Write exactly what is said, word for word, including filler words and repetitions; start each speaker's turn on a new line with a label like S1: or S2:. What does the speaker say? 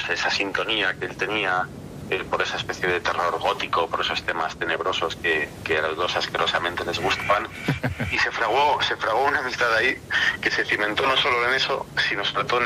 S1: esa sintonía que él tenía eh, por esa especie de terror gótico, por esos temas tenebrosos que, que a los dos asquerosamente les gustaban, y se fraguó, se fraguó una amistad ahí que se cimentó no solo en eso, sino sobre todo en